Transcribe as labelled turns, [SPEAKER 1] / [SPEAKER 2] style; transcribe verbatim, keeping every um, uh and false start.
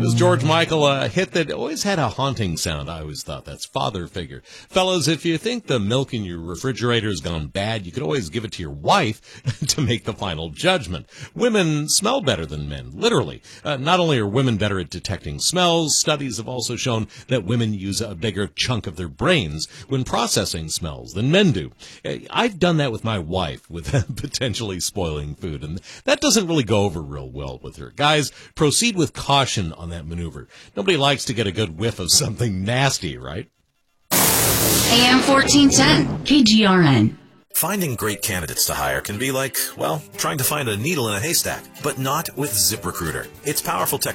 [SPEAKER 1] That was George Michael, a hit that always had a haunting sound. I always thought that's father figure. Fellas, if you think the milk in your refrigerator has gone bad, you could always give it to your wife to make the final judgment. Women smell better than men, literally. Uh, not only are women better at detecting smells, studies have also shown that women use a bigger chunk of their brains when processing smells than men do. Uh, I've done that with my wife, with potentially spoiling food, and that doesn't really go over real well with her. Guys, proceed with caution on that maneuver. Nobody likes to get a good whiff of something nasty, right?
[SPEAKER 2] A M fourteen ten, K G R N.
[SPEAKER 3] Finding great candidates to hire can be like, well, trying to find a needle in a haystack, but not with ZipRecruiter. Its powerful technology